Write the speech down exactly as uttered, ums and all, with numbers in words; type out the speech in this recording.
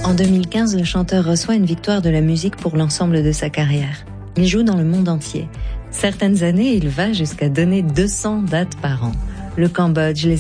En deux mille quinze, le chanteur reçoit une victoire de la musique pour l'ensemble de sa carrière. Il joue dans le monde entier. Certaines années, il va jusqu'à donner deux cents dates par an. Le Cambodge, les